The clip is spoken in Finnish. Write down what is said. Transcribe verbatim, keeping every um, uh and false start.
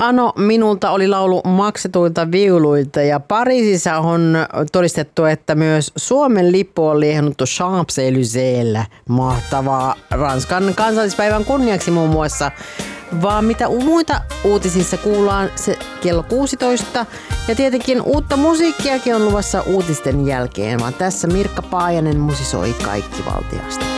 Ano, minulta oli laulu maksetuilta viuluilta ja Pariisissa on todistettu, että myös Suomen lippu on liehannuttu Champs-Élysées. Mahtavaa Ranskan kansallispäivän kunniaksi muun muassa. Vaan mitä muita uutisissa kuullaan se kello kuusitoista. Ja tietenkin uutta musiikkiakin on luvassa uutisten jälkeen, vaan tässä Mirkka Paajanen musisoi kaikki valtiasta.